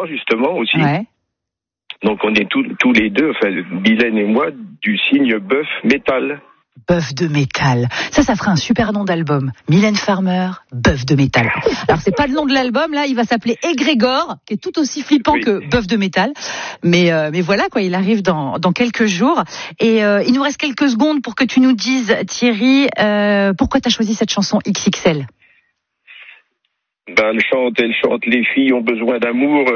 ça justement aussi. Ouais. Donc on est tous les deux, enfin Mylène et moi, du signe bœuf métal. Bœuf de métal. Ça ferait un super nom d'album. Mylène Farmer, Bœuf de métal. Alors c'est pas le nom de l'album, là, il va s'appeler Égrégore, qui est tout aussi flippant que Bœuf de métal. Mais voilà, quoi, il arrive dans quelques jours. Et il nous reste quelques secondes pour que tu nous dises, Thierry, pourquoi t'as choisi cette chanson XXL? Elle chante, les filles ont besoin d'amour,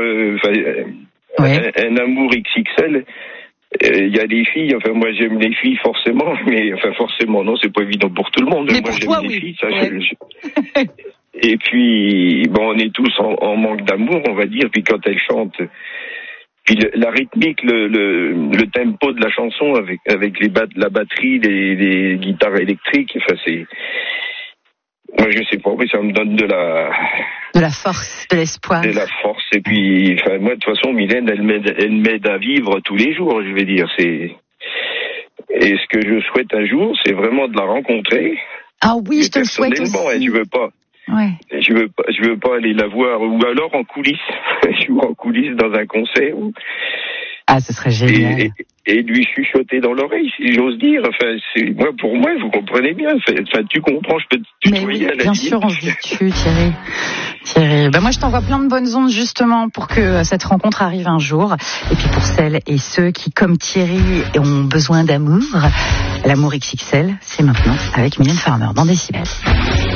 un amour XXL. Il y a des filles, enfin moi j'aime les filles forcément, mais enfin forcément non, c'est pas évident pour tout le monde. Mais moi pour j'aime toi, les filles, ça. Ouais. Et puis bon, on est tous en manque d'amour, on va dire. Puis quand elle chante, puis la rythmique, le tempo de la chanson avec la batterie, les guitares électriques, enfin c'est, moi je sais pas, mais ça me donne de la force, de l'espoir. De la force. Et puis, enfin, moi, de toute façon, Mylène, elle m'aide à vivre tous les jours, je vais dire. Et ce que je souhaite un jour, c'est vraiment de la rencontrer. Ah oui, je te le souhaite aussi. Personnellement, je veux pas. Ouais. Je veux pas aller la voir, ou alors en coulisses. Je veux en coulisses dans un concert. Ah, ce serait génial. Et lui chuchoter dans l'oreille, si j'ose dire. Enfin, pour moi, vous comprenez bien. Enfin, tu comprends, je peux te tutoyer à la bien limite. sûr, on se dit tu, Thierry. Moi, je t'envoie plein de bonnes ondes, justement, pour que cette rencontre arrive un jour. Et puis, pour celles et ceux qui, comme Thierry, ont besoin d'amour, l'amour XXL, c'est maintenant avec Mylène Farmer dans Décibel.